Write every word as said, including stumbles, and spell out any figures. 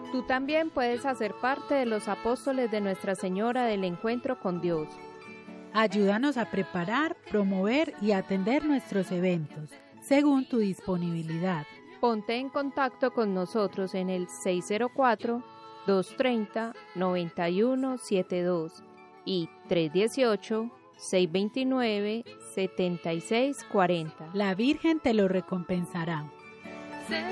Tú también puedes hacer parte de los apóstoles de Nuestra Señora del Encuentro con Dios. Ayúdanos a preparar, promover y atender nuestros eventos, según tu disponibilidad. Ponte en contacto con nosotros en el seis cero cuatro, dos tres cero, nueve uno siete dos y tres uno ocho, seis dos nueve, siete seis cuatro cero. La Virgen te lo recompensará.